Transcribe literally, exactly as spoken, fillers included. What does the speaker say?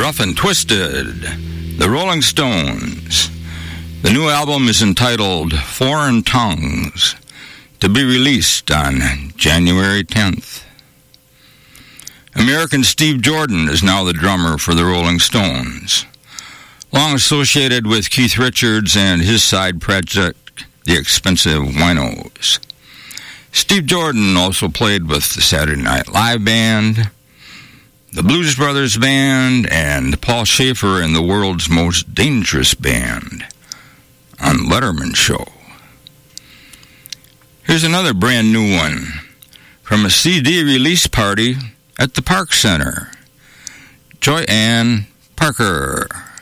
Rough and Twisted, the Rolling Stones. The new album is entitled Foreign Tongues, to be released on January tenth. American Steve Jordan is now the drummer for the Rolling Stones, long associated with Keith Richards and his side project, The Expensive Winos. Steve Jordan also played with the Saturday Night Live Band, the Blues Brothers Band, and Paul Schaefer in the World's Most Dangerous Band on Letterman Show. Here's another brand new one from a C D release party at the Park Center. Joy Ann Parker.